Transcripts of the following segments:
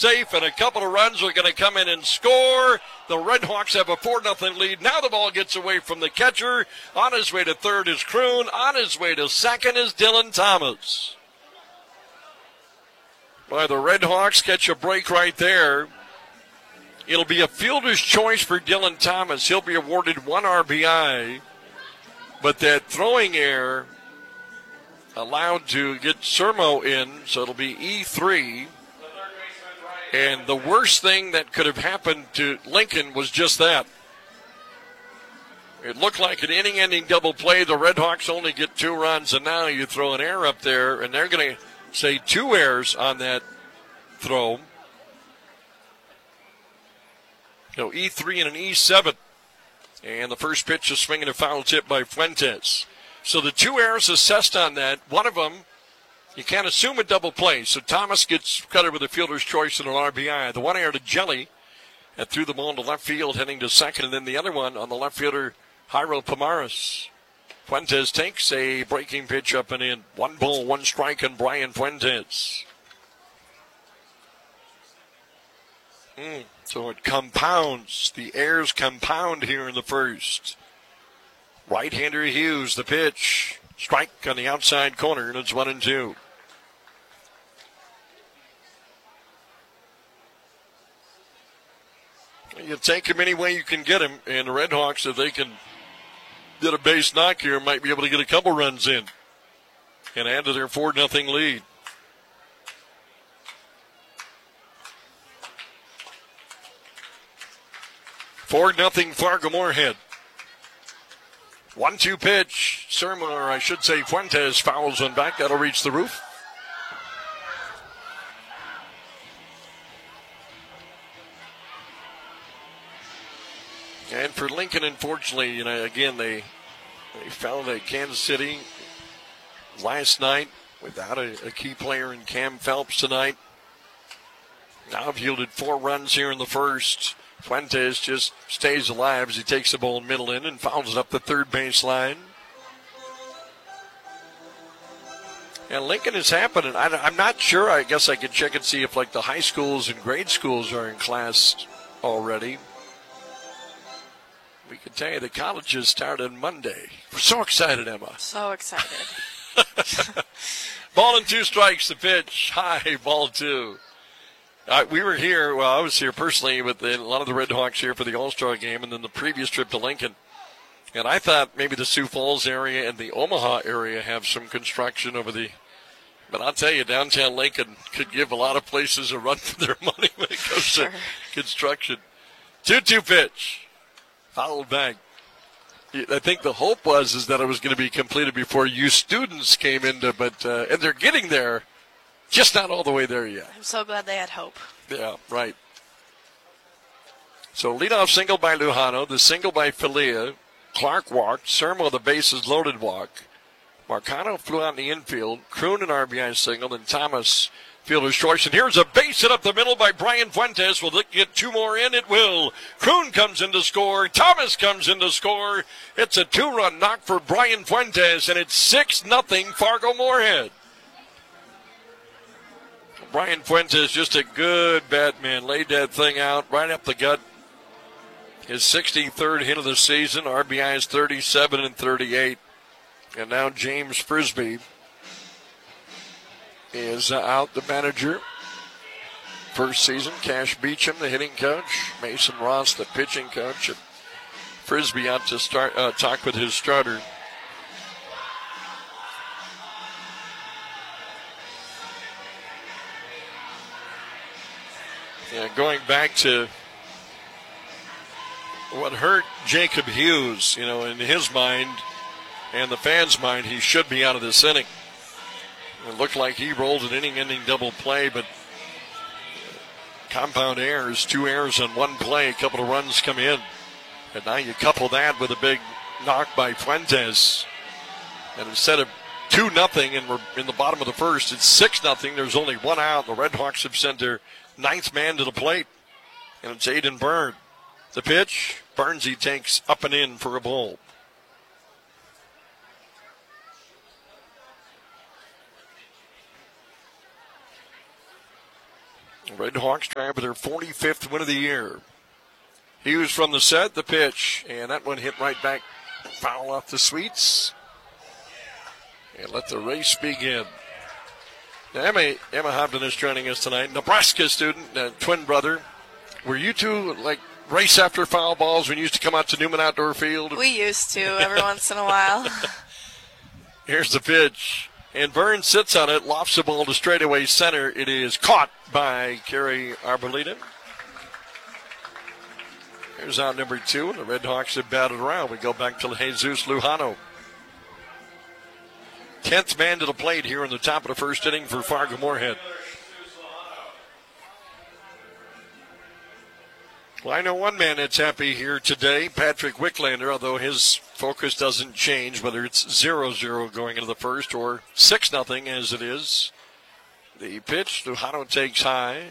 safe, and a couple of runs are going to come in and score. The Red Hawks have a 4-0 lead. Now the ball gets away from the catcher. On his way to third is Kroon. On his way to second is Dylan Thomas. Boy, the Red Hawks catch a break right there. It'll be a fielder's choice for Dylan Thomas. He'll be awarded 1 RBI. But that throwing error allowed to get Sermo in, so it'll be E3. And the worst thing that could have happened to Lincoln was just that. It looked like an inning-ending double play. The Red Hawks only get 2 runs, and now you throw an error up there, and they're going to say 2 errors on that throw. So E3 and an E7. And the first pitch is swinging a foul tip by Fuentes. So the 2 errors assessed on that. One of them, you can't assume a double play. So Thomas gets cutted with a fielder's choice and an RBI. The 1 error to Jelly that threw the ball to left field heading to second. And then the other one on the left fielder, Jairo Pomares. Fuentes takes a breaking pitch up and in. 1 ball, 1 strike on Brian Fuentes. So it compounds. The errors compound here in the first. Right-hander Hughes, the pitch. Strike on the outside corner, and it's 1-2. You take him any way you can get him, and the Red Hawks, if they can get a base knock here, might be able to get a couple runs in and add to their 4-0 lead. Nothing Fargo Moorhead. 1-2 pitch. Sermo, or I should say Fuentes, fouls one back. That'll reach the roof. And for Lincoln, unfortunately, again, they found at Kansas City last night without a key player in Cam Phelps tonight. Now have yielded 4 runs here in the first. Fuentes just stays alive as he takes the ball in middle in and fouls it up the third baseline. And Lincoln is happening. I'm not sure. I guess I could check and see if the high schools and grade schools are in class already. We can tell you the colleges start on Monday. We're so excited, Emma. So excited. Ball and 2 strikes, the pitch. High, ball 2. We were here, I was here personally with a lot of the Red Hawks here for the All-Star game and then the previous trip to Lincoln. And I thought maybe the Sioux Falls area and the Omaha area have some construction but I'll tell you, downtown Lincoln could give a lot of places a run for their money when it comes to construction. 2-2 pitch. Fouled back. I think the hope was that it was going to be completed before you students came into, and they're getting there. Just not all the way there yet. I'm so glad they had hope. Yeah, right. So leadoff single by Lujano, the single by Filia. Clark walked. Sermo, the bases loaded walk. Marcano flew out in the infield. Kroon an RBI single, and Thomas fielder's choice. And here's a base hit up the middle by Brian Fuentes. Will it get 2 more in? It will. Kroon comes in to score. Thomas comes in to score. It's a 2-run knock for Brian Fuentes, and it's 6-0 Fargo Moorhead. Brian Fuentes, just a good bat man, laid that thing out right up the gut. His 63rd hit of the season. RBI is 37 and 38. And now James Frisbee is out, the manager. First season, Cash Beecham, the hitting coach. Mason Ross, the pitching coach. And Frisbee out to talk with his starter. Yeah, going back to what hurt Jacob Hughes, in his mind and the fans' mind, he should be out of this inning. It looked like he rolled an inning-ending double play, but compound errors, 2 errors on 1 play, a couple of runs come in. And now you couple that with a big knock by Fuentes. And instead of 2-0 and we're in the bottom of the first, it's 6-0. There's only 1 out. The Red Hawks have sent their 9th man to the plate. And it's Aiden Byrne. The pitch, Burnsy takes up and in for a ball. Red Hawks trying for their 45th win of the year. Hughes from the set, the pitch, and that one hit right back. Foul off the Sweets. And let the race begin. Now, Emma Hobden is joining us tonight. Nebraska student, twin brother. Were you two like race after foul balls when you used to come out to Newman Outdoor Field? We used to every once in a while. Here's the pitch. And Burns sits on it, lofts the ball to straightaway center. It is caught by Carrie Arboleda. Here's out number 2, and the Red Hawks have batted around. We go back to Jesus Lujano. 10th man to the plate here in the top of the first inning for Fargo-Moorhead. Well, I know one man that's happy here today, Patrick Wicklander, although his focus doesn't change, whether it's 0-0 going into the first or 6-0 as it is. The pitch, Lujano takes high.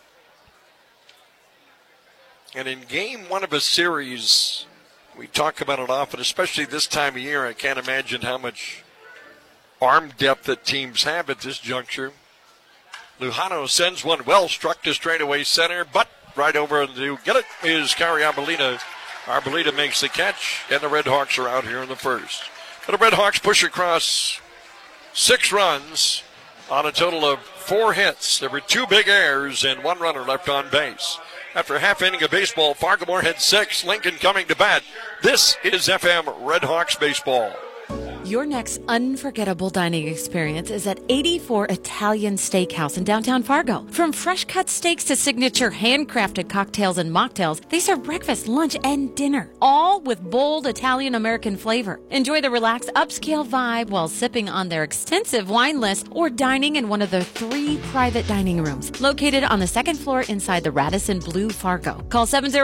And in game 1 of a series, we talk about it often, especially this time of year. I can't imagine how much arm depth that teams have at this juncture. Lujano sends one well struck to straightaway center, but right over to get it is Carrie Arboleda. Arboleda makes the catch, and the Red Hawks are out here in the first. But the Red Hawks push across 6 runs on a total of 4 hits. There were 2 big errors and 1 runner left on base. After a half inning of baseball, Fargo-Moorhead 6, Lincoln coming to bat. This is FM Red Hawks baseball. Your next unforgettable dining experience is at 84 Italian Steakhouse in downtown Fargo. From fresh-cut steaks to signature handcrafted cocktails and mocktails, they serve breakfast, lunch, and dinner, all with bold Italian-American flavor. Enjoy the relaxed upscale vibe while sipping on their extensive wine list or dining in one of their 3 private dining rooms located on the 2nd floor inside the Radisson Blu Fargo. Call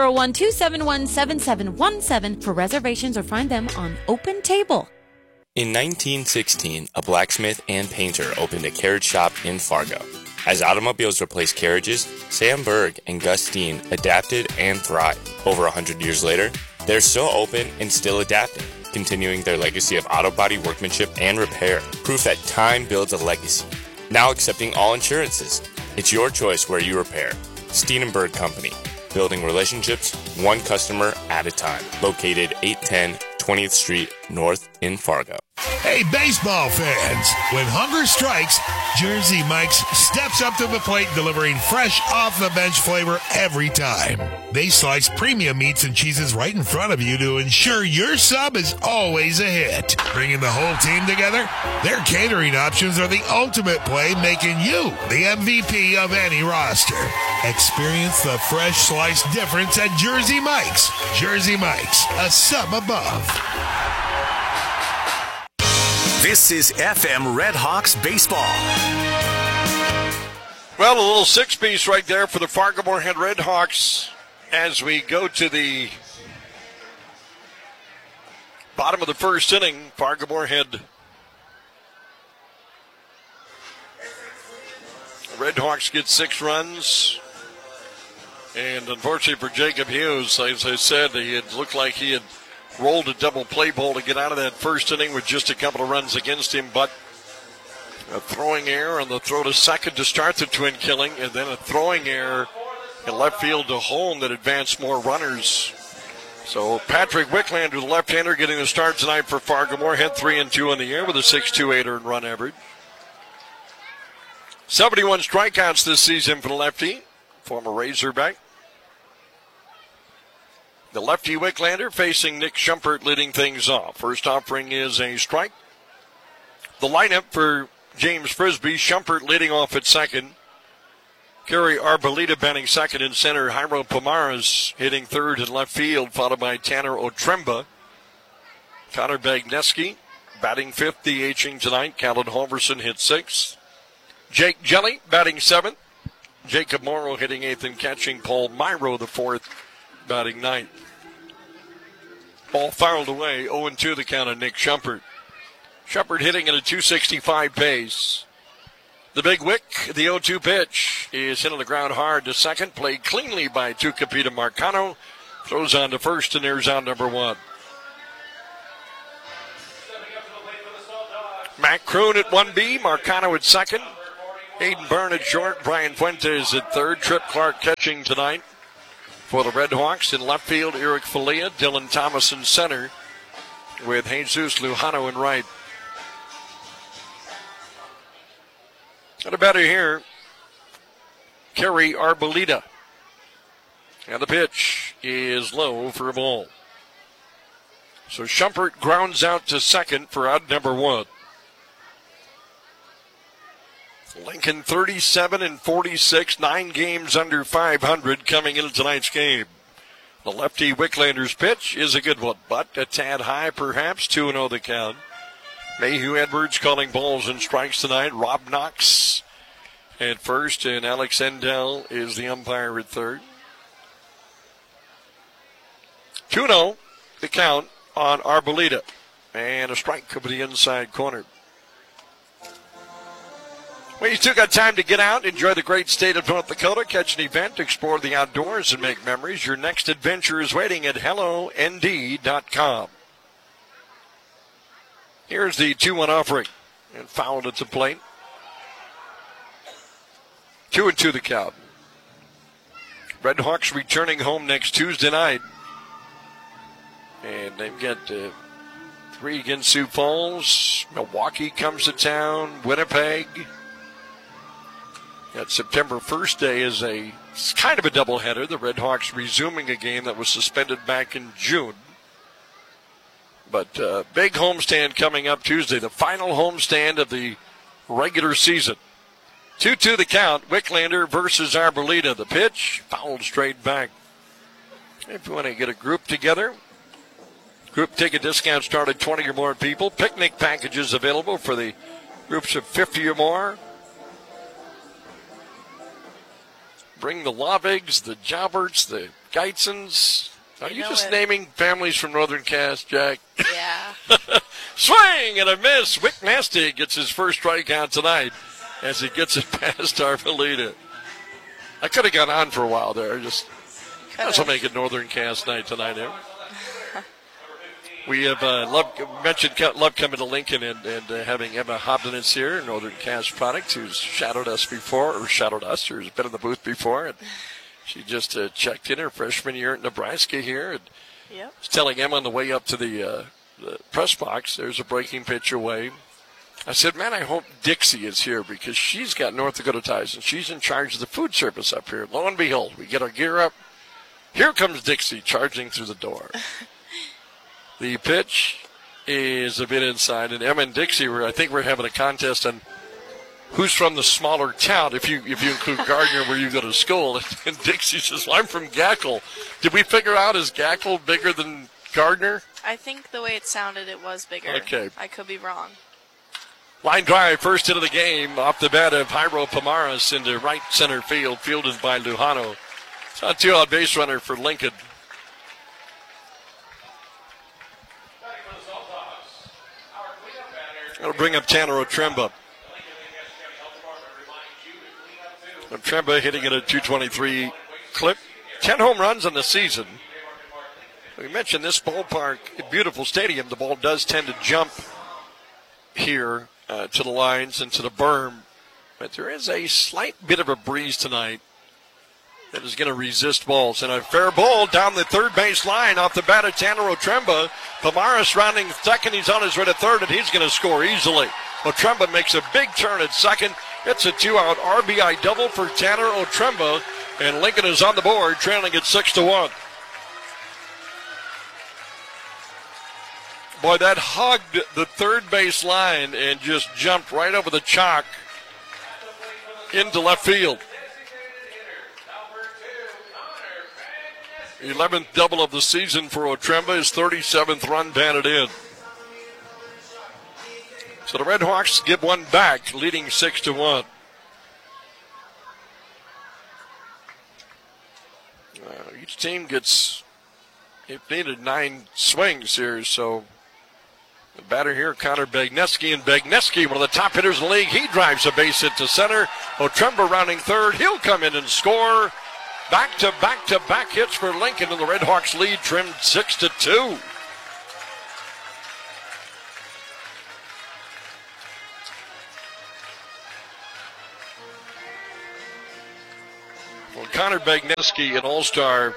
701-271-7717 for reservations or find them on Open Table. In 1916, a blacksmith and painter opened a carriage shop in Fargo. As automobiles replaced carriages, Sam Berg and Gus Steen adapted and thrived. Over 100 years later, they're still open and still adapting, continuing their legacy of auto body workmanship and repair. Proof that time builds a legacy. Now accepting all insurances. It's your choice where you repair. Steen & Berg Company. Building relationships, one customer at a time. Located 810 20th Street North in Fargo. Hey, baseball fans, when hunger strikes, Jersey Mike's steps up to the plate delivering fresh off-the-bench flavor every time. They slice premium meats and cheeses right in front of you to ensure your sub is always a hit. Bringing the whole team together, their catering options are the ultimate play, making you the MVP of any roster. Experience the fresh slice difference at Jersey Mike's. Jersey Mike's, a sub above. This is FM Red Hawks baseball. Well, a little 6-piece right there for the Fargo-Moorhead Red Hawks as we go to the bottom of the first inning. Fargo-Moorhead Red Hawks get 6 runs. And unfortunately for Jacob Hughes, as I said, he had looked like he had rolled a double play ball to get out of that first inning with just a couple of runs against him, but a throwing error on the throw to second to start the twin killing, and then a throwing error in left field to home that advanced more runners. So Patrick Wicklander, the left-hander, getting the start tonight for Fargo-Moorhead, 3-2 in the year with a 6.28 earned run average. 71 strikeouts this season for the lefty, former Razorback. The lefty Wicklander facing Nick Schumpert leading things off. First offering is a strike. The lineup for James Frisbee, Schumpert leading off at second. Carrie Arboleda batting second and center. Jairo Pomares hitting third in left field, followed by Tanner Otremba. Connor Bagneski batting fifth, DHing tonight. Callan Halverson hit sixth. Jake Jelly batting seventh. Jacob Morrow hitting eighth and catching. Paul Myro the fourth, batting ninth. Ball fouled away, 0-2 the count of Nick Schumpert. Schumpert hitting at a .265 pace. The big wick, the 0-2 pitch, is hit on the ground hard to second. Played cleanly by Tucapita Marcano. Throws on to first, and there's out number 1. Matt Kroon at 1B, Marcano at second. Hayden Byrne at short, Brian Fuentes at third. Trip Clark catching tonight for the Red Hawks. In left field, Eric Falia, Dylan Thomas in center with Jesus Lujano in right. And a batter here, Kerry Arboleda. And the pitch is low for a ball. So Schumpert grounds out to second for out number one. Lincoln 37-46, 9 games under 500 coming into tonight's game. The lefty Wicklander's pitch is a good one, but a tad high perhaps, 2-0 the count. Mayhew Edwards calling balls and strikes tonight. Rob Knox at first, and Alex Endell is the umpire at third. 2-0 the count on Arboleda, and a strike over the inside corner. Well, you still got time to get out, enjoy the great state of North Dakota, catch an event, explore the outdoors, and make memories. Your next adventure is waiting at HelloND.com. Here's the 2-1 offering, and fouled at the plate. 2-2 the count. Red Hawks returning home next Tuesday night. And they've got 3 against Sioux Falls. Milwaukee comes to town. Winnipeg. That September 1st day is it's kind of a doubleheader. The Red Hawks resuming a game that was suspended back in June. But big homestand coming up Tuesday, the final homestand of the regular season. 2-2 the count. Wicklander versus Arboleda. The pitch fouled straight back. If you want to get a group together, group ticket discount started 20 or more people. Picnic packages available for the groups of 50 or more. Bring the Lovigs, the Jobberts, the Geitzens. Are you just naming families from Northern Cass, Jack? Yeah. Swing and a miss. Wick Nasty gets his first strikeout tonight as he gets it past Arboleda. I could have gone on for a while there. Just that's what make it Northern Cass night tonight. Eh? We have mentioned love coming to Lincoln and having Emma Hobdenitz here, Northern Cass Products, who's shadowed us, or has been in the booth before. And she just checked in her freshman year at Nebraska here. And was telling Emma on the way up to the press box, there's a breaking pitch away. I said, man, I hope Dixie is here because she's got North Dakota ties and she's in charge of the food service up here. Lo and behold, we get our gear up. Here comes Dixie charging through the door. The pitch is a bit inside, and Emma and Dixie we're having a contest on who's from the smaller town, if you include Gardner where you go to school. And Dixie says, well, I'm from Gackle. Did we figure out, is Gackle bigger than Gardner? I think the way it sounded, it was bigger. Okay. I could be wrong. Line drive, first hit of the game, off the bat of Jairo Pomares into right center field, fielded by Lujano. It's a 2-out base runner for Lincoln. Going to bring up Tanner Otremba. Otremba hitting at a .223 clip. 10 home runs on the season. We mentioned this ballpark, a beautiful stadium. The ball does tend to jump here to the lines and to the berm. But there is a slight bit of a breeze tonight that is going to resist balls. And a fair ball down the third base line off the bat of Tanner Otremba. Pomares rounding second. He's on his way to third, and he's going to score easily. Otremba makes a big turn at second. It's a 2-out RBI double for Tanner Otremba, and Lincoln is on the board, trailing at 6-1. Boy, that hugged the third base line and just jumped right over the chalk into left field. 11th double of the season for Otremba, his 37th run batted in. So the Red Hawks give one back, leading 6-1. Each team gets, if needed, 9 swings here. So the batter here, Connor Begneski, and Begneski, one of the top hitters in the league. He drives a base hit to center. Otremba rounding third. He'll come in and score. Back-to-back hits for Lincoln, and the Red Hawks lead trimmed 6-2. Connor Bagneski, an all-star.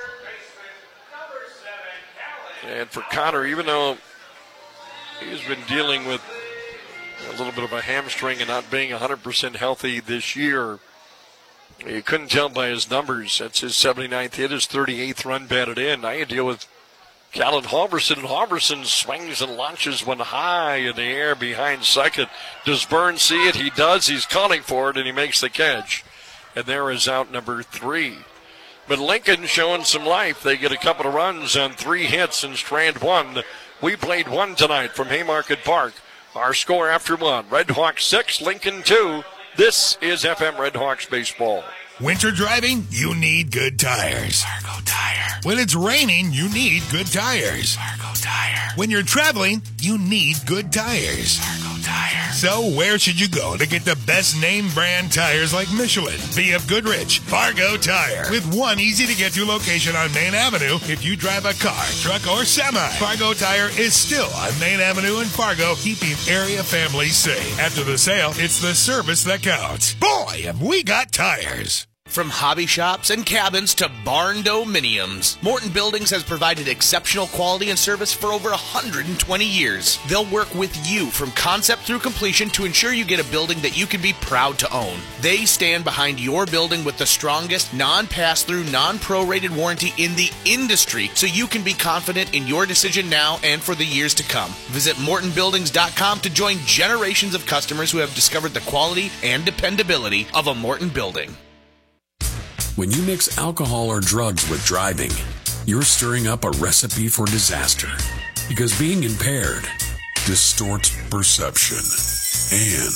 And for Connor, even though he's been dealing with a little bit of a hamstring and not being 100% healthy this year, you couldn't tell by his numbers. That's his 79th hit, his 38th run batted in. Now you deal with Callan Halverson, and Halverson swings and launches one high in the air behind second. Does Burns see it? He does. He's calling for it, and he makes the catch. And there is out number 3. But Lincoln showing some life. They get a couple of runs on 3 hits in strand 1. We played 1 tonight from Haymarket Park. Our score after 1, Red Hawks 6, Lincoln 2. This is FM Red Hawks baseball. Winter driving, you need good tires. Fargo Tire. When it's raining, you need good tires. Fargo Tire. When you're traveling, you need good tires. Fargo Tire. So where should you go to get the best name brand tires like Michelin, BF Goodrich, Fargo Tire? With one easy-to-get-to location on Main Avenue if you drive a car, truck, or semi. Fargo Tire is still on Main Avenue in Fargo, keeping area families safe. After the sale, it's the service that counts. Boy, have we got tires. From hobby shops and cabins to barn dominiums, Morton Buildings has provided exceptional quality and service for over 120 years. They'll work with you from concept through completion to ensure you get a building that you can be proud to own. They stand behind your building with the strongest non-pass-through, non-prorated warranty in the industry, so you can be confident in your decision now and for the years to come. Visit MortonBuildings.com to join generations of customers who have discovered the quality and dependability of a Morton building. When you mix alcohol or drugs with driving, you're stirring up a recipe for disaster. Because being impaired distorts perception and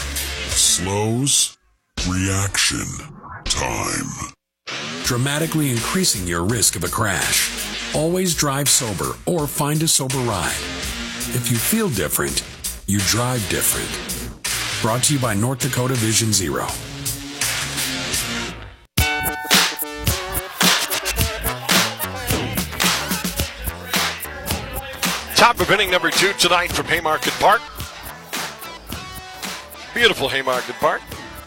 slows reaction time, dramatically increasing your risk of a crash. Always drive sober or find a sober ride. If you feel different, you drive different. Brought to you by North Dakota Vision Zero. Top of inning number 2 tonight from Haymarket Park. Beautiful Haymarket Park.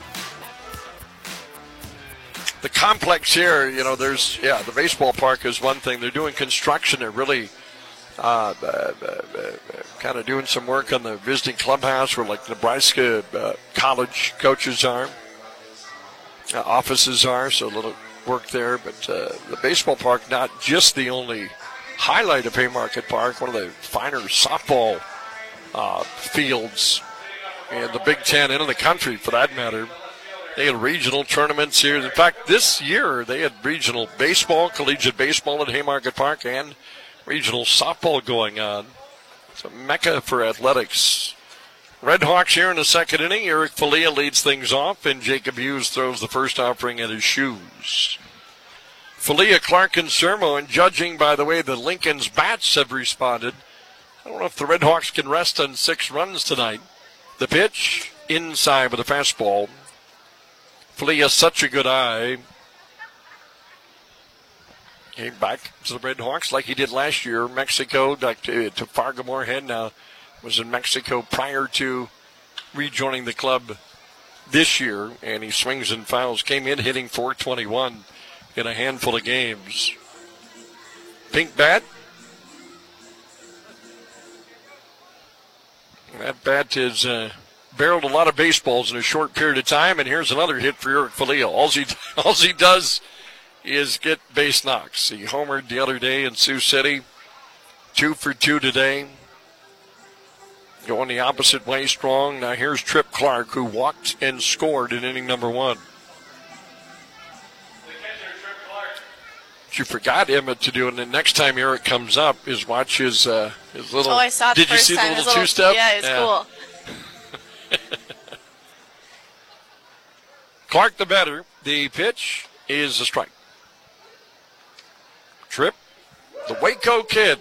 The complex here, you know, the baseball park is one thing. They're doing construction. They're really kind of doing some work on the visiting clubhouse where, like, Nebraska college coaches are. Offices are, so a little work there. But the baseball park, not just the only highlight of Haymarket Park, one of the finer softball fields in the Big Ten and in the country, for that matter. They had regional tournaments here. In fact, this year they had regional baseball, collegiate baseball at Haymarket Park, and regional softball going on. It's a mecca for athletics. Red Hawks here in the second inning. Eric Falia leads things off, and Jacob Hughes throws the first offering at his shoes. Falia, Clark, and Sermo, and judging by the way the Lincoln's bats have responded, I don't know if the Red Hawks can rest on 6 runs tonight. The pitch, inside with a fastball. Falia, such a good eye. Came back to the Red Hawks like he did last year. Mexico, to Fargo Moorhead. Now was in Mexico prior to rejoining the club this year, and he swings and fouls. Came in hitting .421 in a handful of games. Pink bat. That bat has barreled a lot of baseballs in a short period of time, and here's another hit for Eric Falia. All he does is get base knocks. He homered the other day in Sioux City. 2 for 2 today. Going the opposite way strong. Now here's Trip Clark, who walked and scored in inning number 1. But you forgot Emmett to do it, and the next time Eric comes up is watch his little. Oh, I saw it the did you first see time. the little 2-step? Yeah, it's cool. Clark the batter. The pitch is a strike. Trip, the Waco kid.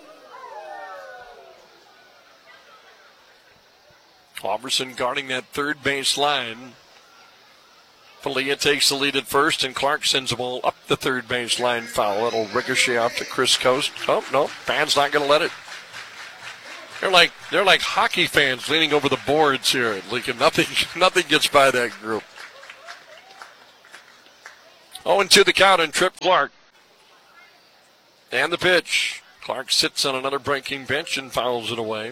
Halverson guarding that third base line. Falia takes the lead at first, and Clark sends the ball up the third base line foul. It'll ricochet off to Chris Coast. Oh, no, fans not going to let it. They're like hockey fans leaning over the boards here. Like nothing gets by that group. 0-2 the count and Trip Clark. And the pitch. Clark sits on another breaking pitch and fouls it away.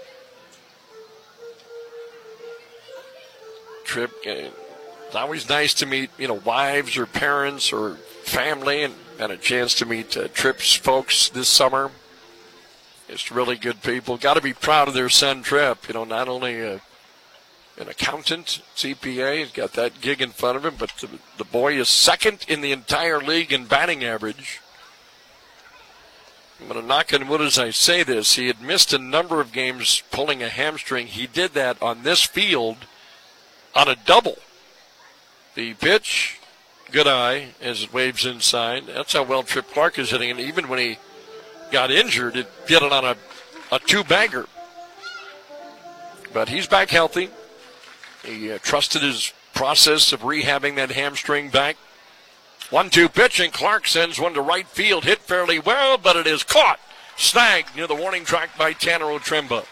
Trip, it's always nice to meet, wives or parents or family, and had a chance to meet Trip's folks this summer. It's really good people. Got to be proud of their son, Trip. Not only an accountant, CPA, he's got that gig in front of him, but the boy is second in the entire league in batting average. I'm going to knock on wood as I say this. He had missed a number of games pulling a hamstring. He did that on this field on a double. The pitch, good eye as it waves inside. That's how well Trip Clark is hitting. And even when he got injured, it did it on a two-bagger. But he's back healthy. He trusted his process of rehabbing that hamstring back. 1-2 pitch, and Clark sends one to right field. Hit fairly well, but it is caught. Snagged near the warning track by Tanner Otremba.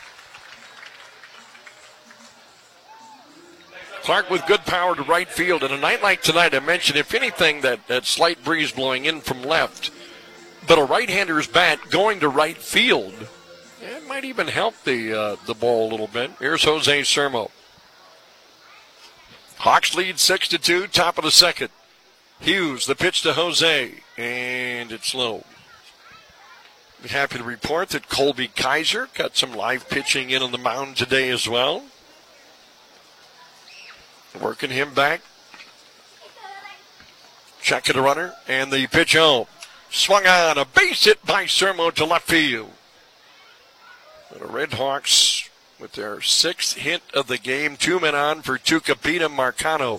Clark with good power to right field. And a night like tonight, I mentioned, if anything, that slight breeze blowing in from left, but a right-hander's bat going to right field, it might even help the ball a little bit. Here's Jose Sermo. Hawks lead 6-2, top of the second. Hughes, the pitch to Jose, and it's low. Be happy to report that Colby Kaiser got some live pitching in on the mound today as well. Working him back. Check it a runner, and the pitch home. Swung on, a base hit by Sermo to left field. And the Red Hawks with their sixth hit of the game. 2 men on for Tucupita Marcano.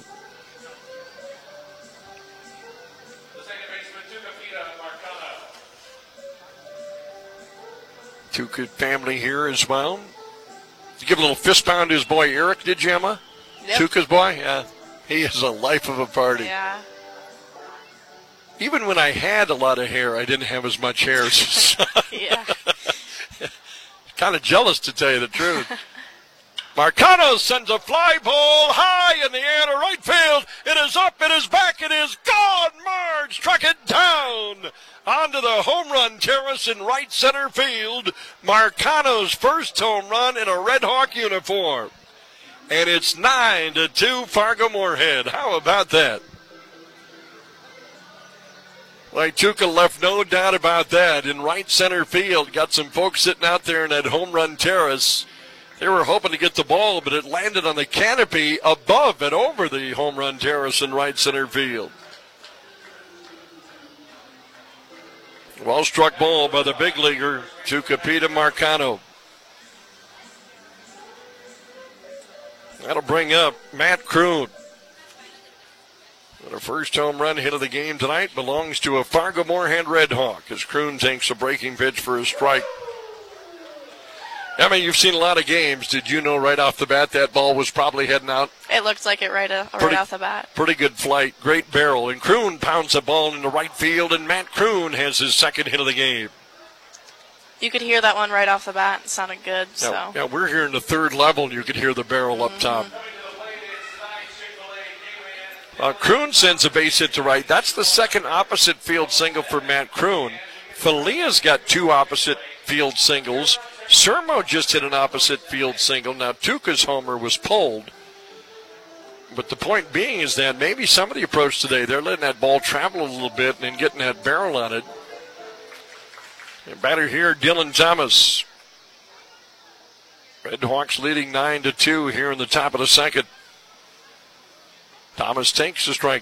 Tuca family here as well. Did you give a little fist pound to his boy Eric, did you, Emma? Yep. Tuca's boy? Yeah. He is a life of a party. Yeah. Even when I had a lot of hair, I didn't have as much hair. Yeah. Kind of jealous, to tell you the truth. Marcano sends a fly ball high in the air to right field. It is up, it is back, it is gone. Marge struck it down onto the home run terrace in right center field. Marcano's first home run in a Red Hawk uniform. And it's 9-2 Fargo-Moorhead. How about that? Like Tuca left no doubt about that in right center field. Got some folks sitting out there in that home run terrace. They were hoping to get the ball, but it landed on the canopy above and over the home run terrace in right center field. Well struck ball by the big leaguer, Tucupita Marcano. That'll bring up Matt Kroon. The first home run hit of the game tonight belongs to a Fargo-Moorhead Red Hawk as Kroon takes a breaking pitch for a strike. I mean, you've seen a lot of games. Did you know right off the bat that ball was probably heading out? It looked like it right off the bat. Pretty good flight, great barrel. And Kroon pounds the ball into right field, and Matt Kroon has his second hit of the game. You could hear that one right off the bat. It sounded good. Yeah, we're here in the third level, and you could hear the barrel up top. Kroon sends a base hit to right. That's the second opposite field single for Matt Kroon. Falia's got 2 opposite field singles. Sermo just hit an opposite field single. Now, Tuca's homer was pulled. But the point being is that maybe somebody approached today. They're letting that ball travel a little bit and then getting that barrel on it. And batter here, Dylan Thomas. Red Hawks leading 9-2 here in the top of the second. Thomas takes the strike.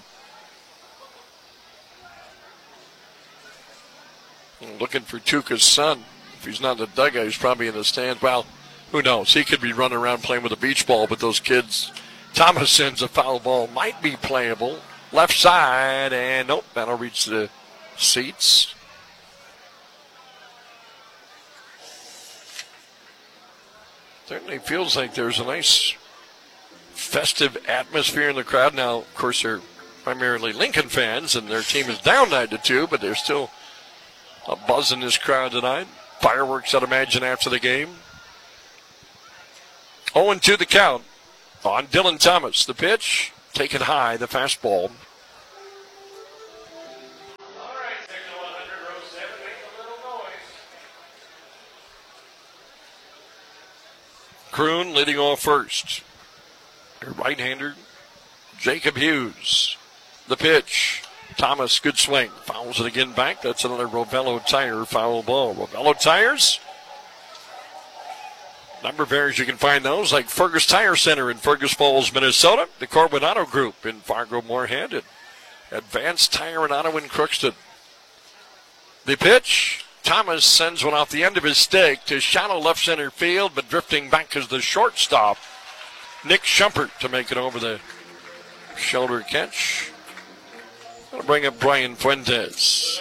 Looking for Tuca's son. If he's not in the dugout, he's probably in the stands. Well, who knows? He could be running around playing with a beach ball, but those kids. Thomas sends a foul ball. Might be playable. Left side, and nope, that'll reach the seats. Certainly feels like there's a nice festive atmosphere in the crowd. Now, of course, they're primarily Lincoln fans, and their team is down 9-2, but there's still a buzz in this crowd tonight. Fireworks, I'd imagine, after the game. 0-2 the count on Dylan Thomas. The pitch, taken high, the fastball. Kroon leading off first. Their right-hander, Jacob Hughes. The pitch. Thomas, good swing. Fouls it again back. That's another Rovello Tire foul ball. Rovello Tires. Number of areas you can find those, like Fergus Tire Center in Fergus Falls, Minnesota. The Corbin Auto Group in Fargo, Moorhead. And Advanced Tire and Auto in Crookston. The pitch. Thomas sends one off the end of his stick to shallow left center field, but drifting back as the shortstop, Nick Schumpert, to make it over the shoulder catch. That'll bring up Brian Fuentes.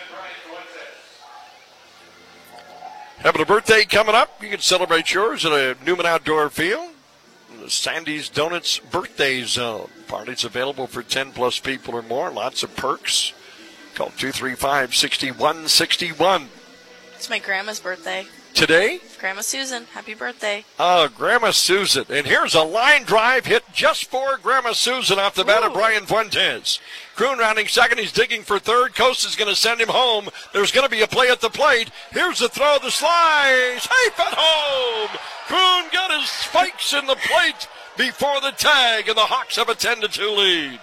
Having a birthday coming up, you can celebrate yours at a Newman Outdoor Field. The Sandy's Donuts Birthday Zone. Parties available for 10-plus people or more. Lots of perks. Call 235-6161. It's my grandma's birthday. Today? Grandma Susan, happy birthday. Grandma Susan. And here's a line drive hit just for Grandma Susan off the bat of Brian Fuentes. Kroon rounding second. He's digging for third. Coast is going to send him home. There's going to be a play at the plate. Here's the throw, the slice. Safe at home. Kroon got his spikes in the plate before the tag, and the Hawks have a 10-2 lead.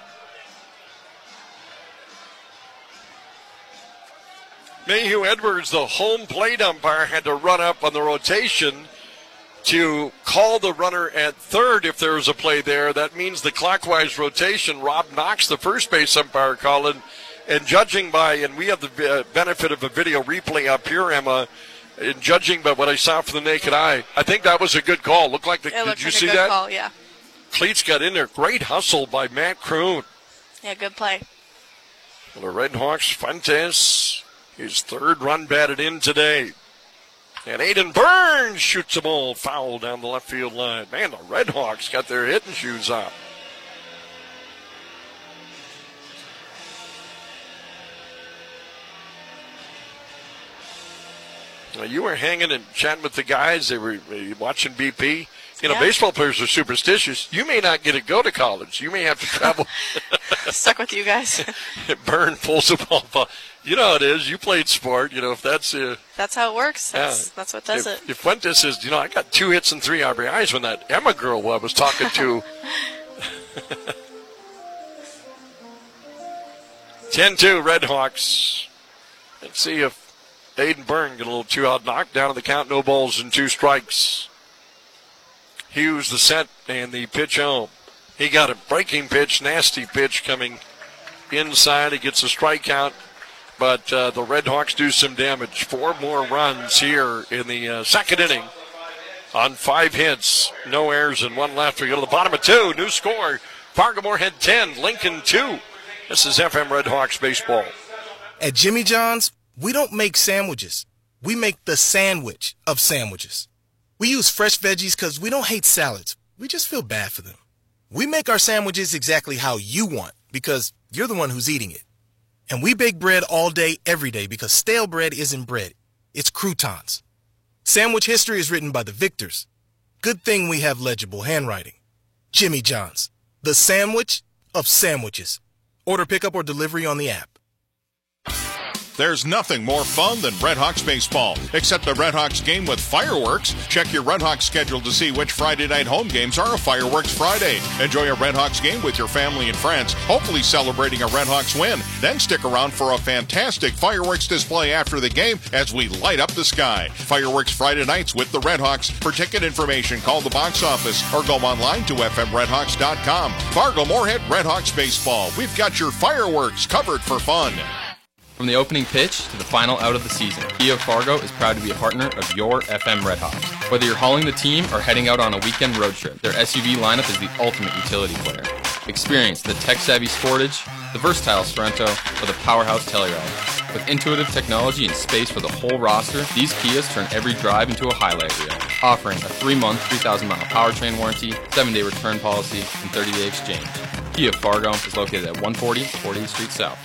Mayhew Edwards, the home plate umpire, had to run up on the rotation to call the runner at third if there was a play there. That means the clockwise rotation. Rob Knox, the first base umpire, called in. And judging by, and we have the benefit of a video replay up here, Emma, in judging by what I saw from the naked eye, I think that was a good call. Did you see that? Call, yeah. Cleats got in there. Great hustle by Matt Kroon. Yeah, good play. Well, the Red Hawks, Fuentes, his third run batted in today. And Aiden Burns shoots a ball foul down the left field line. Man, the Red Hawks got their hitting shoes on. Now, you were hanging and chatting with the guys. They were watching BP. You know, Yeah. Baseball players are superstitious. You may not get to go to college. You may have to travel. Stuck with you guys. Burn pulls the ball. You know how it is. You played sport. You know, if that's... That's how it works. That's what does it. If Fuentes says, I got 2 hits and 3 RBIs when that Emma girl I was talking to. 10-2 Red Hawks. Let's see if Aiden Byrne get a little 2-out knock down to the count. No balls and 2 strikes. Hughes the set and the pitch home. He got a breaking pitch, nasty pitch coming inside. He gets a strikeout, but the Red Hawks do some damage. 4 more runs here in the second inning on 5 hits. No errors and 1 left. We go to the bottom of 2. New score, Fargo Moorhead 10, Lincoln 2. This is FM Red Hawks baseball. At Jimmy John's, we don't make sandwiches. We make the sandwich of sandwiches. We use fresh veggies because we don't hate salads. We just feel bad for them. We make our sandwiches exactly how you want because you're the one who's eating it. And we bake bread all day, every day because stale bread isn't bread. It's croutons. Sandwich history is written by the victors. Good thing we have legible handwriting. Jimmy John's, the sandwich of sandwiches. Order pickup or delivery on the app. There's nothing more fun than Red Hawks baseball, except the Red Hawks game with fireworks. Check your Red Hawks schedule to see which Friday night home games are a Fireworks Friday. Enjoy a Red Hawks game with your family and friends, hopefully celebrating a Red Hawks win. Then stick around for a fantastic fireworks display after the game as we light up the sky. Fireworks Friday nights with the Red Hawks. For ticket information, call the box office or go online to fmredhawks.com. Fargo Moorhead Red Hawks baseball. We've got your fireworks covered for fun. From the opening pitch to the final out of the season, Kia of Fargo is proud to be a partner of your FM Red Hawks. Whether you're hauling the team or heading out on a weekend road trip, their SUV lineup is the ultimate utility player. Experience the tech-savvy Sportage, the versatile Sorento, or the powerhouse Telluride. With intuitive technology and space for the whole roster, these Kias turn every drive into a highlight reel, offering a 3-month, 3,000-mile powertrain warranty, 7-day return policy, and 30-day exchange. Kia of Fargo is located at 140 40th Street South.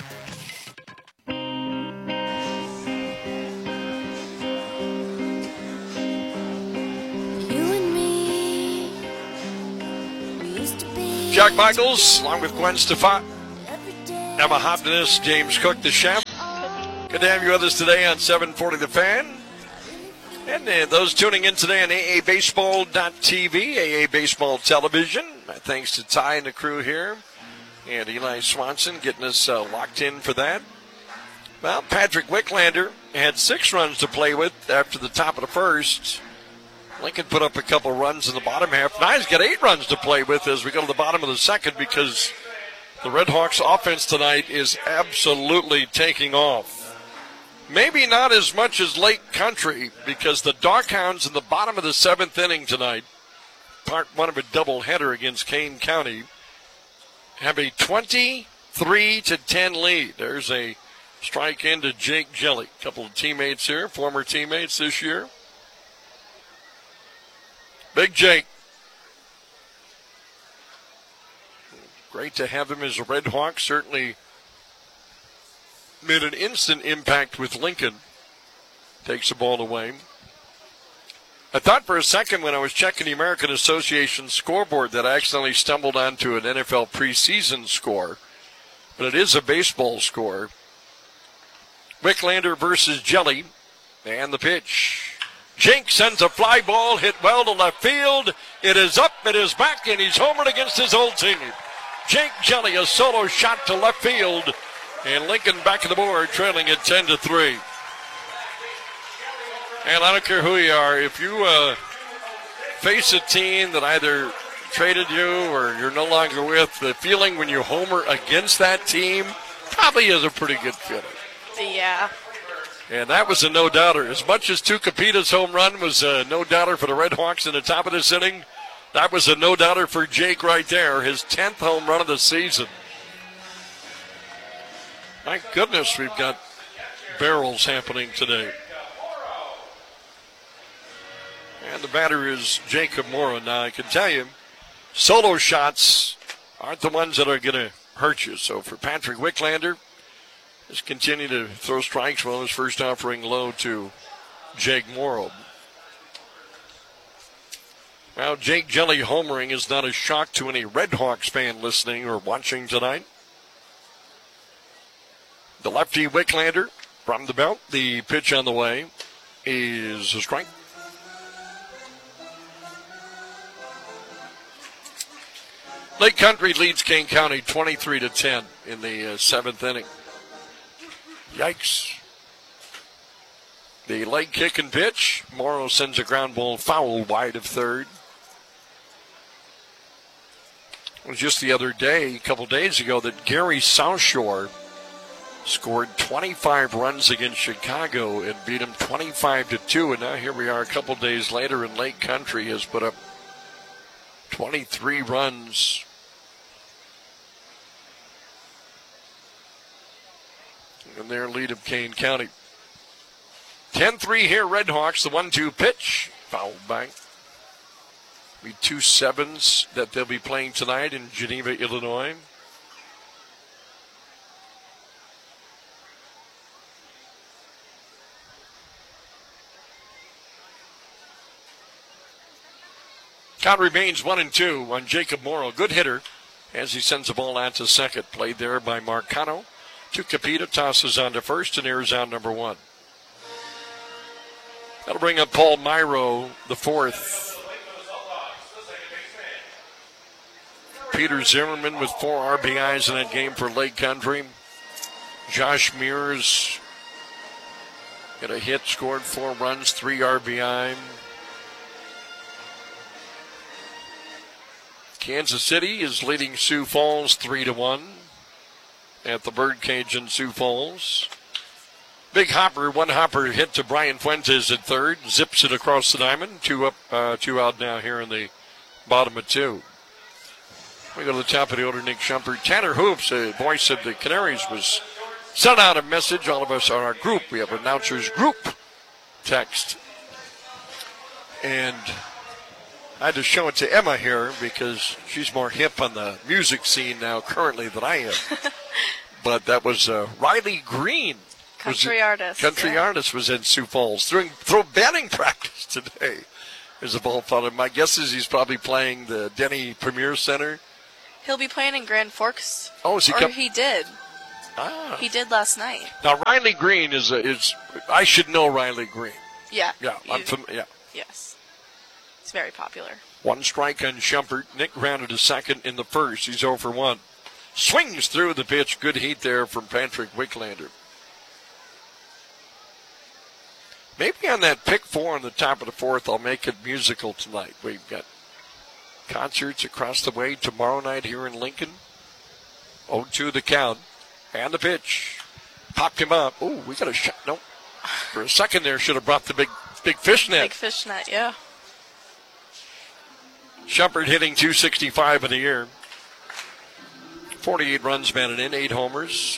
Jack Michaels, along with Gwen Stefan, Emma Hopkins, James Cook, the chef. Good to have you with us today on 740 The Fan. And those tuning in today on AABaseball.tv, AA Baseball Television, thanks to Ty and the crew here, and Eli Swanson getting us locked in for that. Well, Patrick Wicklander had 6 runs to play with after the top of the first. Lincoln put up a couple runs in the bottom half. Now he's got 8 runs to play with as we go to the bottom of the second because the Red Hawks offense tonight is absolutely taking off. Maybe not as much as Lake Country because the Darkhounds in the bottom of the 7th inning tonight, part one of a doubleheader against Kane County, have a 23-10 lead. There's a strike into Jake Jelly. A couple of teammates here, former teammates this year. Big Jake. Great to have him as a Red Hawk. Certainly made an instant impact with Lincoln. Takes the ball away. I thought for a second when I was checking the American Association scoreboard that I accidentally stumbled onto an NFL preseason score. But it is a baseball score. Wicklander versus Jelly. And the pitch. Jake sends a fly ball, hit well to left field. It is up, it is back, and he's homered against his old team. Jake Jelly, a solo shot to left field. And Lincoln back at the board, trailing at 10-3. And I don't care who you are, if you face a team that either traded you or you're no longer with, the feeling when you homer against that team probably is a pretty good feeling. Yeah. And that was a no-doubter. As much as Tucapita's home run was a no-doubter for the Red Hawks in the top of this inning, that was a no-doubter for Jake right there, his 10th home run of the season. My goodness, we've got barrels happening today. And the batter is Jacob Morrow. Now, I can tell you, solo shots aren't the ones that are going to hurt you. So for Patrick Wicklander, just continue to throw strikes while his first offering low to Jake Morrow. Well, Jake Jelly homering is not a shock to any Red Hawks fan listening or watching tonight. The lefty Wicklander from the belt. The pitch on the way is a strike. Lake Country leads Kane County 23-10 in the 7th inning. Yikes. The leg kick and pitch. Morrow sends a ground ball foul wide of third. It was just the other day, a couple days ago, that Gary South Shore scored 25 runs against Chicago and beat them 25-2. And now here we are a couple days later, and Lake Country has put up 23 runs. In their lead of Kane County. 10-3 here, Red Hawks. The 1-2 pitch. Fouled back. Be 2 sevens that they'll be playing tonight in Geneva, Illinois. Count remains 1-2 on Jacob Morrow. Good hitter as he sends the ball out to second. Played there by Marcano. Tucapita tosses on to first and airs out number 1. That'll bring up Paul Myro, the 4th. Peter Zimmerman with 4 RBIs in that game for Lake Country. Josh Mears got a hit, scored 4 runs, 3 RBI. Kansas City is leading Sioux Falls 3-1 at the Birdcage in Sioux Falls. Big hopper, 1 hopper hit to Brian Fuentes at third. Zips it across the diamond. 2 up, 2 out now here in the bottom of 2. We go to the top of the order, Nick Shumpert. Tanner Hoops, a voice of the Canaries, was sent out a message. All of us are our group. We have announcers group text. And I had to show it to Emma here because she's more hip on the music scene now currently than I am. But that was Riley Green. Country artist was in Sioux Falls throw batting practice today. There's a ball followed. My guess is he's probably playing the Denny Premier Center. He'll be playing in Grand Forks. Oh, is he? He did. He did last night. Now Riley Green is I should know Riley Green. Yeah. Yeah, yeah. Yes. It's very popular. One strike on Shumpert. Nick grounded to second in the first. He's 0 for 1. Swings through the pitch. Good heat there from Patrick Wicklander. Maybe on that pick 4 on the top of the fourth, I'll make it musical tonight. We've got concerts across the way tomorrow night here in Lincoln. 0-2 the count. And the pitch. Popped him up. Oh, we got a shot. Nope. For a second there, should have brought the big fish net. Big fish net, yeah. Shumpert hitting .265 in the year. 48 runs batted in, 8 homers.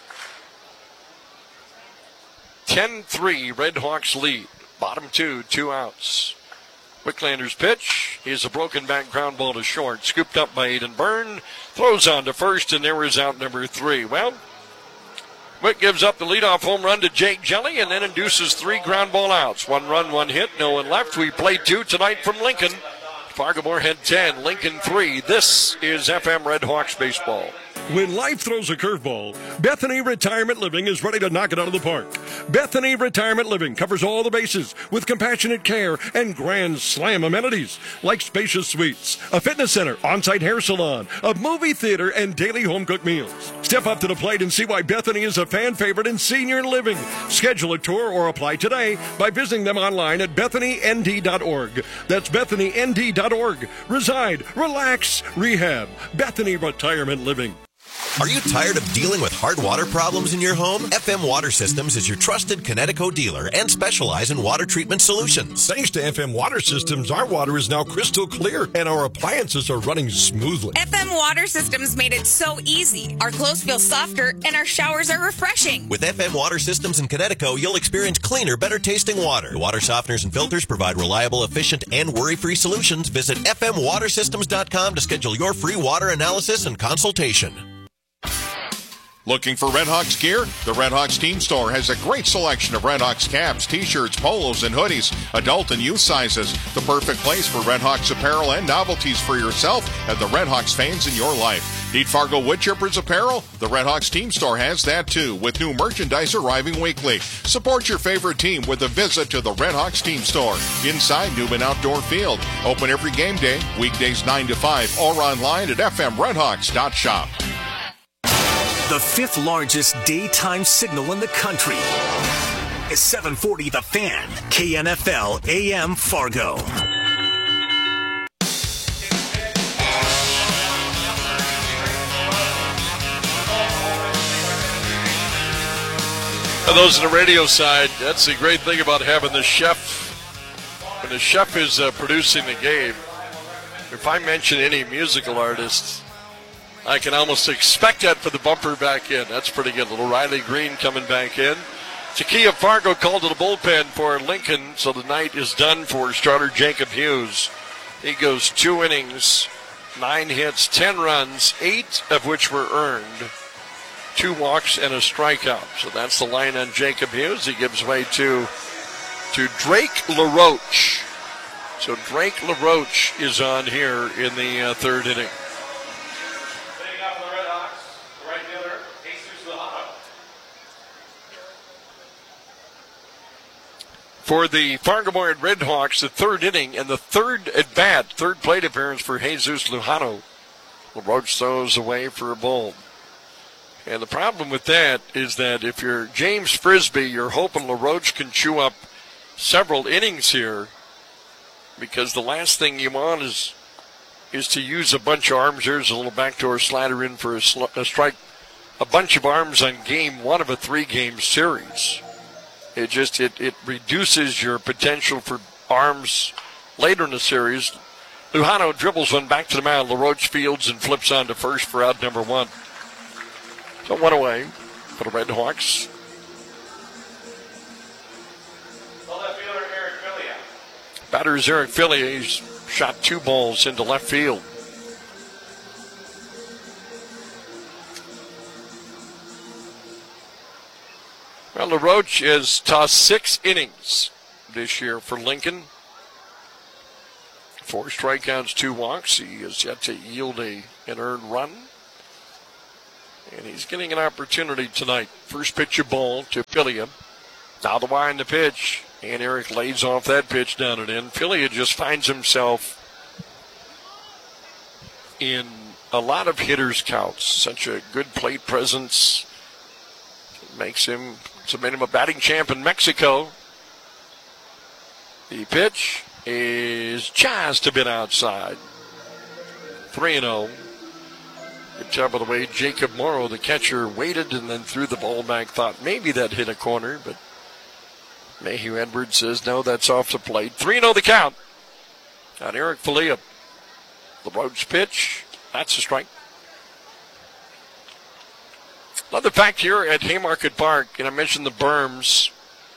10-3, Red Hawks lead. Bottom 2, 2 outs. Wicklander's pitch is a broken back ground ball to short. Scooped up by Aiden Byrne. Throws on to first, and there is out number 3. Well, Wick gives up the leadoff home run to Jake Jelly and then induces 3 ground ball outs. 1 run, 1 hit, no one left. We played 2 tonight from Lincoln. Fargo-Moorhead 10, Lincoln 3. This is FM Red Hawks baseball. When life throws a curveball, Bethany Retirement Living is ready to knock it out of the park. Bethany Retirement Living covers all the bases with compassionate care and grand slam amenities like spacious suites, a fitness center, on-site hair salon, a movie theater, and daily home-cooked meals. Step up to the plate and see why Bethany is a fan favorite in senior living. Schedule a tour or apply today by visiting them online at BethanyND.org. That's BethanyND.org. Reside, relax, rehab. Bethany Retirement Living. Are you tired of dealing with hard water problems in your home? FM Water Systems is your trusted Connecticut dealer and specialize in water treatment solutions. Thanks to FM Water Systems, our water is now crystal clear and our appliances are running smoothly. FM Water Systems made it so easy. Our clothes feel softer and our showers are refreshing. With FM Water Systems in Connecticut, you'll experience cleaner, better tasting water. The water softeners and filters provide reliable, efficient, and worry-free solutions. Visit fmwatersystems.com to schedule your free water analysis and consultation. Looking for Red Hawks gear? The Red Hawks Team Store has a great selection of Red Hawks caps, t-shirts, polos, and hoodies, adult and youth sizes. The perfect place for Red Hawks apparel and novelties for yourself and the Red Hawks fans in your life. Need Fargo Woodchippers apparel? The Red Hawks Team Store has that too, with new merchandise arriving weekly. Support your favorite team with a visit to the Red Hawks Team Store inside Newman Outdoor Field. Open every game day, weekdays 9 to 5, or online at fmredhawks.shop. The 5th largest daytime signal in the country is 740 The Fan, KNFL AM Fargo. For those on the radio side, that's the great thing about having the chef. When the chef is producing the game, if I mention any musical artists, I can almost expect that for the bumper back in. That's pretty good. Little Riley Green coming back in. Takia Fargo called to the bullpen for Lincoln, so the night is done for starter Jacob Hughes. He goes 2 innings, 9 hits, 10 runs, 8 of which were earned, 2 walks and a strikeout. So that's the line on Jacob Hughes. He gives way to Drake LaRoche. So Drake LaRoche is on here in the 3rd inning. For the Fargo-Moorhead Red Hawks, the 3rd inning and the 3rd at bat, 3rd plate appearance for Jesus Lujano. LaRoche throws away for a ball. And the problem with that is that if you're James Frisbee, you're hoping LaRoche can chew up several innings here, because the last thing you want is to use a bunch of arms. There's a little backdoor slider in for a strike. A bunch of arms on game 1 of a 3-game series. It reduces your potential for arms later in the series. Lujano dribbles one back to the mound. LaRoche fields and flips on to first for out number 1. So 1 away for the Red Hawks. Batter is Eric Filia. He's shot 2 balls into left field. Well, LaRoche has tossed 6 innings this year for Lincoln. 4 strikeouts, 2 walks. He has yet to yield an earned run. And he's getting an opportunity tonight. First pitch of ball to Filia. Now the wind the pitch. And Eric lays off that pitch down and in. Filia just finds himself in a lot of hitters' counts. Such a good plate presence. Made him a batting champ in Mexico. The pitch is just a bit outside. 3-0. Good job, by the way. Jacob Morrow, the catcher, waited and then threw the ball back. Thought maybe that hit a corner, but Mayhew Edwards says no, that's off the plate. 3-0 the count on Eric Filia. LaRoche pitch. That's a strike. Another fact here at Haymarket Park, and I mentioned the berms.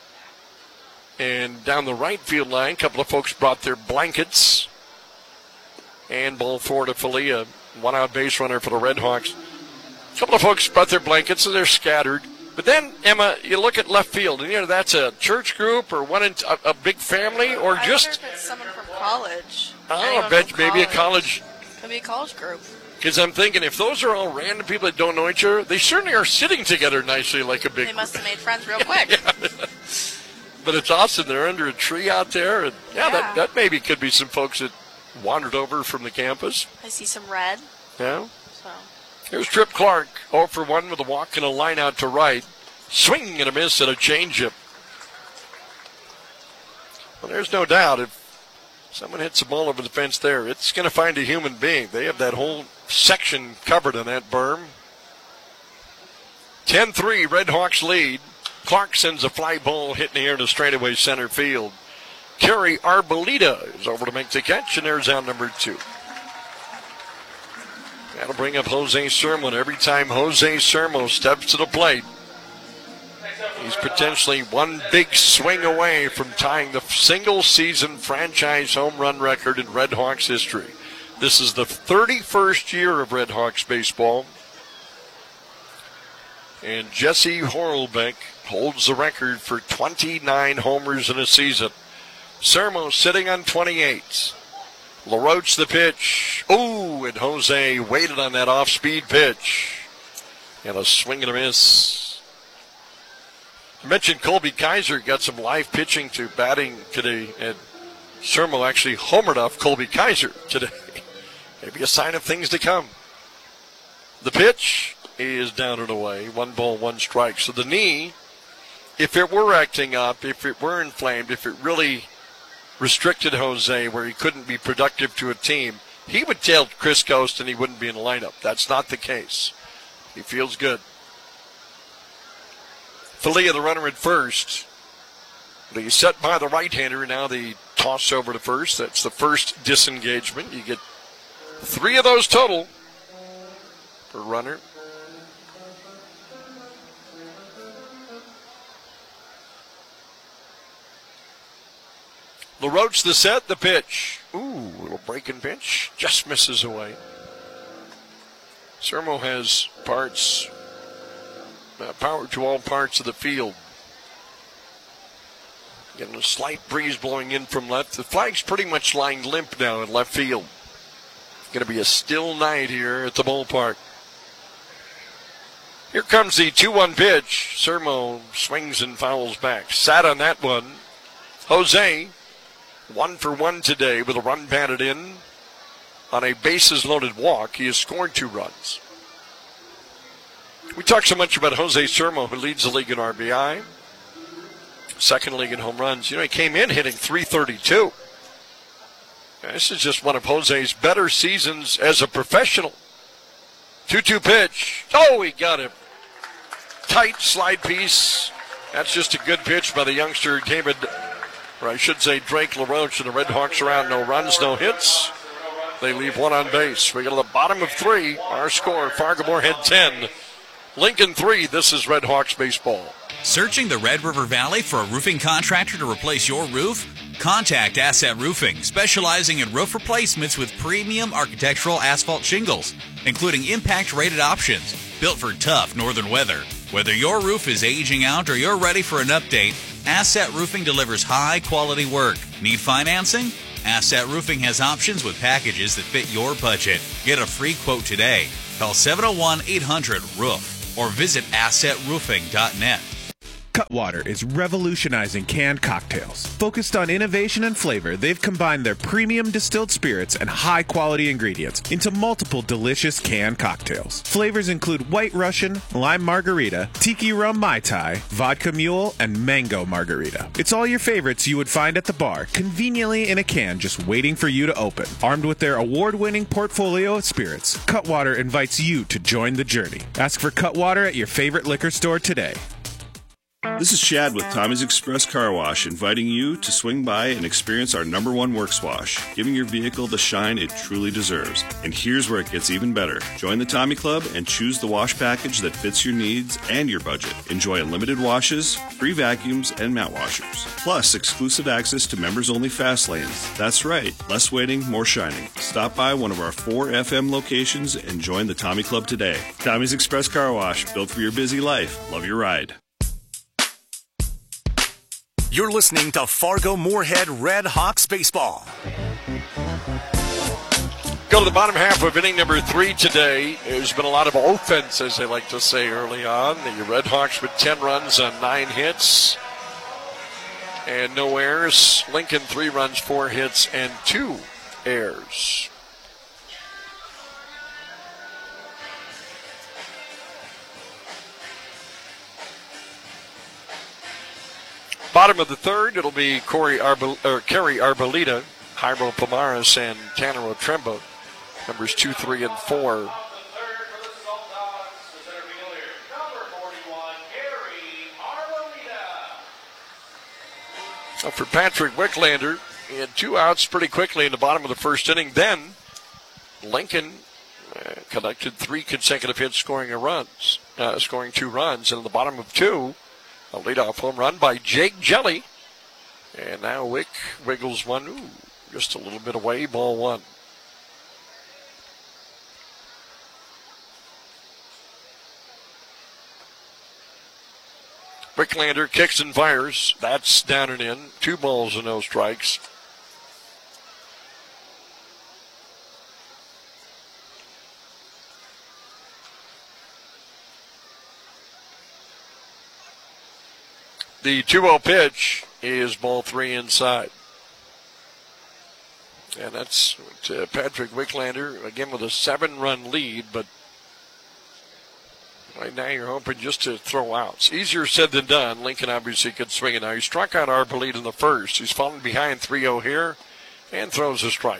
And down the right field line, a couple of folks brought their blankets. And ball four to Filia. One out base runner for the Red Hawks. A couple of folks brought their blankets, and they're scattered. But then, Emma, you look at left field, and that's a church group or a big family, or I just. wonder if it's someone from college. I bet maybe a college. Could be a college group. Because I'm thinking, if those are all random people that don't know each other, they certainly are sitting together nicely like a big. They must have made friends real quick. Yeah. But it's awesome. They're under a tree out there, and that maybe could be some folks that wandered over from the campus. I see some red. Yeah. So. Here's Trip Clark, 0 for 1 with a walk and a line out to right. Swing and a miss and a changeup. Well, there's no doubt if someone hits the ball over the fence there, it's going to find a human being. They have that whole section covered in that berm. 10-3, Red Hawks lead. Clark sends a fly ball hitting the air to straightaway center field. Kerry Arboleda is over to make the catch, and there's out number 2. That'll bring up Jose Sermo. Every time Jose Sermo steps to the plate, he's potentially one big swing away from tying the single-season franchise home run record in Red Hawks history. This is the 31st year of Red Hawks baseball. And Jesse Horlbeck holds the record for 29 homers in a season. Sermo sitting on 28. LaRoche the pitch. Ooh, and Jose waited on that off-speed pitch. And a swing and a miss. I mentioned Colby Kaiser got some live pitching to batting today, and Sermo actually homered off Colby Kaiser today. Maybe a sign of things to come. The pitch is down and away. 1 ball, 1 strike. So the knee, if it were acting up, if it were inflamed, if it really restricted Jose where he couldn't be productive to a team, he would tail Chris Coast and he wouldn't be in the lineup. That's not the case. He feels good. Filia, the runner at first. He's set by the right-hander. Now the toss over to first. That's the first disengagement. You get 3 of those total per runner. LaRoche the set, the pitch. Ooh, little breaking pitch. Just misses away. Sermo has power to all parts of the field. Getting a slight breeze blowing in from left. The flag's pretty much lying limp now in left field. Going to be a still night here at the ballpark. Here comes the 2-1 pitch. Sermo swings and fouls back. Sat on that one. Jose, 1 for 1 today with a run batted in on a bases-loaded walk. He has scored 2 runs. We talk so much about Jose Sermo, who leads the league in RBI, second league in home runs. He came in hitting .332. This is just one of Jose's better seasons as a professional. 2-2 pitch. Oh, he got him. Tight slide piece. That's just a good pitch by the youngster David, or I should say Drake LaRoche, and the Red Hawks around. No runs, no hits. They leave 1 on base. We go to the bottom of 3. Our score, Fargo-Moorhead 10, Lincoln 3. This is Red Hawks baseball. Searching the Red River Valley for a roofing contractor to replace your roof? Contact Asset Roofing, specializing in roof replacements with premium architectural asphalt shingles, including impact-rated options, built for tough northern weather. Whether your roof is aging out or you're ready for an update, Asset Roofing delivers high-quality work. Need financing? Asset Roofing has options with packages that fit your budget. Get a free quote today. Call 701-800-ROOF or visit assetroofing.net. Cutwater is revolutionizing canned cocktails. Focused on innovation and flavor, they've combined their premium distilled spirits and high-quality ingredients into multiple delicious canned cocktails. Flavors include White Russian, Lime Margarita, Tiki Rum Mai Tai, Vodka Mule, and Mango Margarita. It's all your favorites you would find at the bar, conveniently in a can just waiting for you to open. Armed with their award-winning portfolio of spirits, Cutwater invites you to join the journey. Ask for Cutwater at your favorite liquor store today. This is Chad with Tommy's Express Car Wash, inviting you to swing by and experience our #1 Works Wash, giving your vehicle the shine it truly deserves. And here's where it gets even better. Join the Tommy Club and choose the wash package that fits your needs and your budget. Enjoy unlimited washes, free vacuums, and mat washers. Plus, exclusive access to members-only fast lanes. That's right, less waiting, more shining. Stop by one of our 4 FM locations and join the Tommy Club today. Tommy's Express Car Wash, built for your busy life. Love your ride. You're listening to Fargo Moorhead Red Hawks baseball. Go to the bottom half of inning number 3 today. There's been a lot of offense, as they like to say early on. The Red Hawks with 10 runs on 9 hits and no errors. Lincoln 3 runs, 4 hits, and 2 errors. Bottom of the third, it'll be Kerry Arboleda, Jairo Pomares, and Tanner Otremba, numbers 2, 3, and 4. For Patrick Wicklander, he had 2 outs pretty quickly in the bottom of the first inning. Then Lincoln collected 3 consecutive hits, scoring 2 runs, and in the bottom of 2, a leadoff home run by Jake Jelly. And now Wick wiggles one, just a little bit away, ball 1. Wicklander kicks and fires. That's down and in. 2 balls and no strikes. The 2-0 pitch is ball 3 inside. And that's Patrick Wicklander, again with a 7-run lead, but right now you're hoping just to throw outs. Easier said than done. Lincoln obviously could swing it now. He struck out Arboleda in the first. He's fallen behind 3-0 here and throws a strike.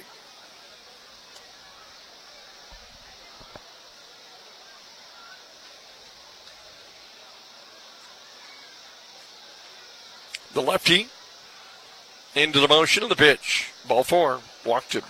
The lefty into the motion of the pitch. Ball 4. Walked him.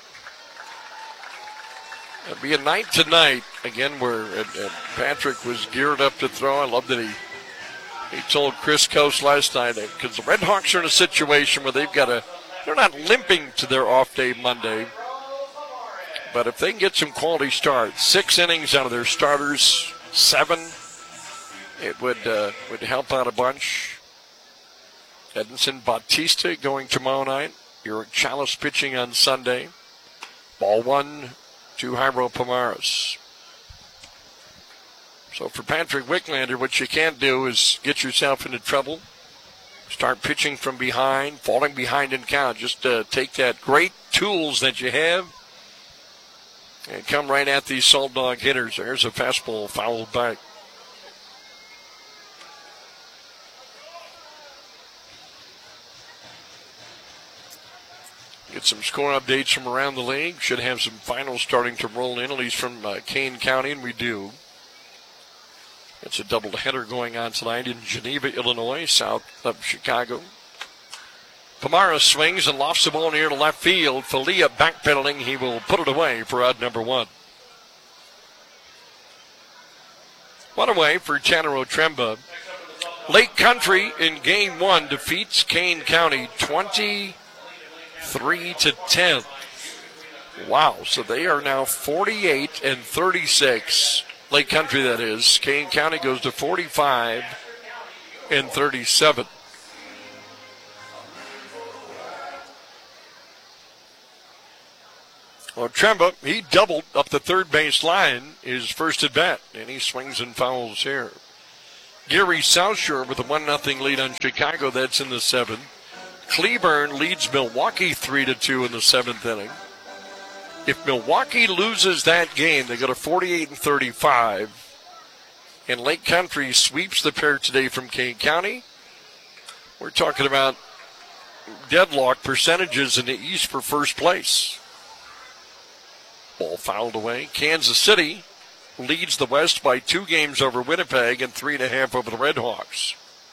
It'll be a night tonight, again, where Patrick was geared up to throw. I love that he told Chris Coast last night, because the Red Hawks are in a situation where they're not limping to their off day Monday, but if they can get some quality starts, 6 innings out of their starters, 7, it would help out a bunch. Edinson Bautista going tomorrow night. Eric Chalice pitching on Sunday. Ball 1 to Jairo Pomares. So for Patrick Wicklander, what you can't do is get yourself into trouble. Start pitching from behind, falling behind in count. Just take that great tools that you have and come right at these Salt Dog hitters. There's a fastball fouled back. Get some score updates from around the league. Should have some finals starting to roll in, at least from Kane County, and we do. It's a doubleheader going on tonight in Geneva, Illinois, south of Chicago. Pomares swings and lofts the ball near to left field. Falia backpedaling. He will put it away for out number 1. One away for Tanner Otremba. Lake Country in Game 1 defeats Kane County 23-10. Wow, so they are now 48-36. Lake Country, that is. Kane County goes to 45-37. Well, Tremba, he doubled up the third base line his first at bat, and he swings and fouls here. Gary South Shore with a 1-0 lead on Chicago. That's in the 7th. Cleburne leads Milwaukee 3-2 in the 7th inning. If Milwaukee loses that game, they go to 48-35. And Lake Country sweeps the pair today from Kane County. We're talking about deadlock percentages in the East for first place. Ball fouled away. Kansas City leads the West by 2 games over Winnipeg and 3.5 over the Redhawks.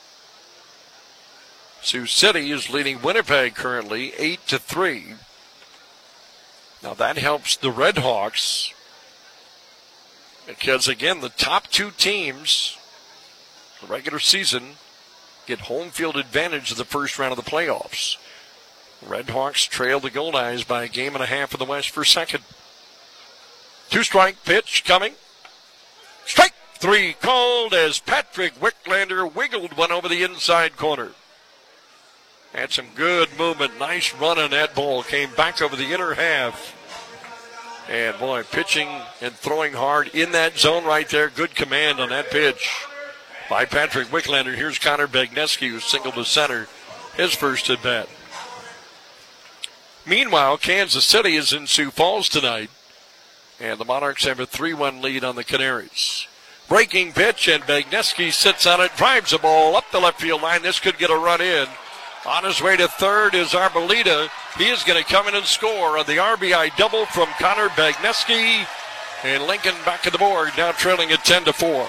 Sioux City is leading Winnipeg currently 8-3. Now that helps the Redhawks because, again, the top 2 teams, the regular season, get home field advantage of the first round of the playoffs. Redhawks trail the Goldeyes by 1.5 games in the West for second. 2-strike pitch coming. Strike 3 called as Patrick Wicklander wiggled one over the inside corner. Had some good movement. Nice run on that ball. Came back over the inner half. And, boy, pitching and throwing hard in that zone right there. Good command on that pitch by Patrick Wicklander. Here's Connor Begneski, who singled to center his first at bat. Meanwhile, Kansas City is in Sioux Falls tonight. And the Monarchs have a 3-1 lead on the Canaries. Breaking pitch, and Begneski sits on it, drives the ball up the left field line. This could get a run in. On his way to third is Arboleda. He is going to come in and score on the RBI double from Connor Begneski. And Lincoln back to the board, now trailing at 10-4.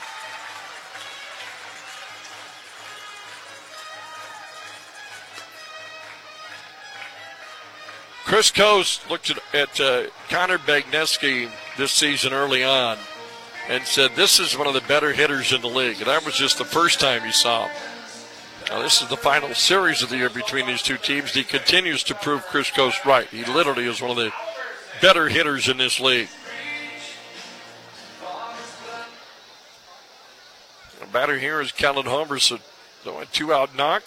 Chris Coast looked at Connor Begneski this season early on and said this is one of the better hitters in the league. And that was just the first time he saw him. Now, this is the final series of the year between these two teams. He continues to prove Chris Coast right. He literally is one of the better hitters in this league. The batter here is Kellen Halverson. So a 2-out knock.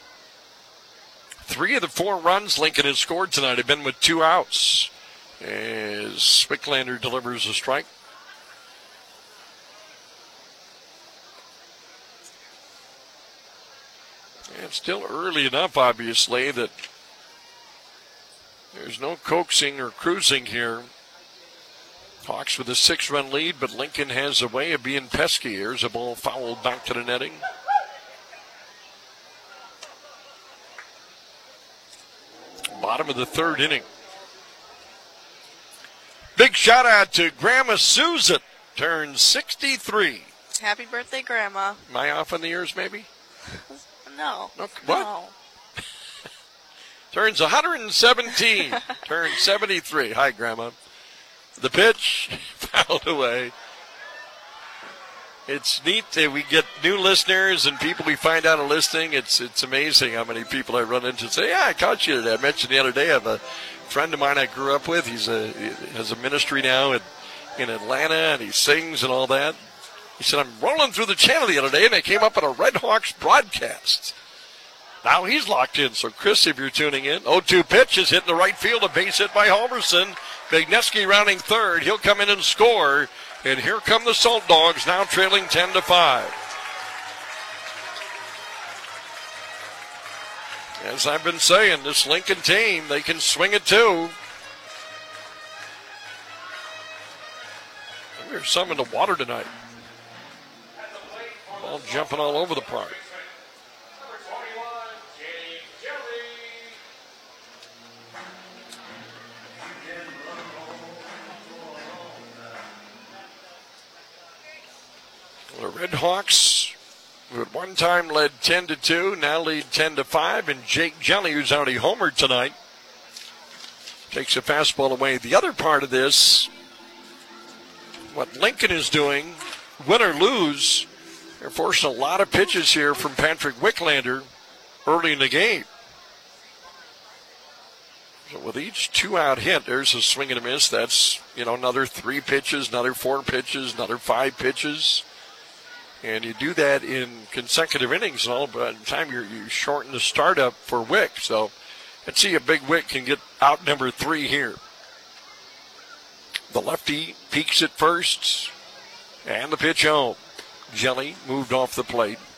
3 of the 4 runs Lincoln has scored tonight have been with 2 outs as Wicklander delivers a strike. It's still early enough, obviously, that there's no coaxing or cruising here. Hawks with a 6-run lead, but Lincoln has a way of being pesky. Here's a ball fouled back to the netting. Bottom of the 3rd inning. Big shout out to Grandma Susan, turns 63. Happy birthday, Grandma. Am I off on the years, maybe? No. Okay. What? No. Turns 117. Turns 73. Hi, Grandma. The pitch fouled away. It's neat that we get new listeners and people we find out are listening. It's amazing how many people I run into and say, yeah, I caught you today. I mentioned the other day I have a friend of mine I grew up with. He has a ministry now in Atlanta, and he sings and all that. He said, I'm rolling through the channel the other day, and I came up on a Red Hawks broadcast. Now he's locked in. So, Chris, if you're tuning in, 0-2 pitch is hitting the right field, a base hit by Halverson. Begneski rounding third. He'll come in and score. And here come the Salt Dogs, now trailing 10-5. As I've been saying, this Lincoln team, they can swing it too. There's some in the water tonight. Ball jumping all over the park. The Red Hawks, who at one time led 10-2, now lead 10-5, and Jake Jelly, who's already homered tonight, takes a fastball away. The other part of this, what Lincoln is doing, win or lose, they're forcing a lot of pitches here from Patrick Wicklander early in the game. So with each 2-out hit, there's a swing and a miss. That's, another 3 pitches, another 4 pitches, another 5 pitches. And you do that in consecutive innings and all, but by the time you shorten the startup for Wick. So let's see if Big Wick can get out number 3 here. The lefty peeks at first, and the pitch home. Jelly moved off the plate.